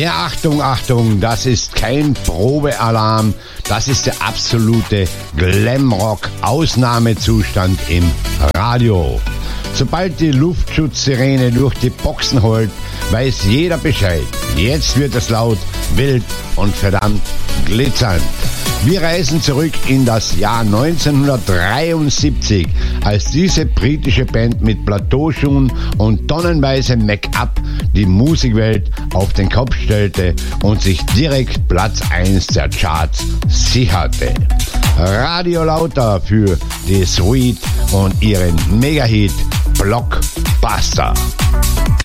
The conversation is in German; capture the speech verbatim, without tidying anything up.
Ja, Achtung, Achtung, das ist kein Probealarm, das ist der absolute Glamrock-Ausnahmezustand im Radio. Sobald die Luftschutzsirene durch die Boxen holt, weiß jeder Bescheid. Jetzt wird es laut, wild und verdammt glitzernd. Wir reisen zurück in das Jahr neunzehnhundertdreiundsiebzig, als diese britische Band mit Plateauschuhen und tonnenweise Make-up die Musikwelt auf den Kopf stellte und sich direkt Platz eins der Charts sicherte. Radio Lauter für die Sweet und ihren Mega-Hit Blockbuster.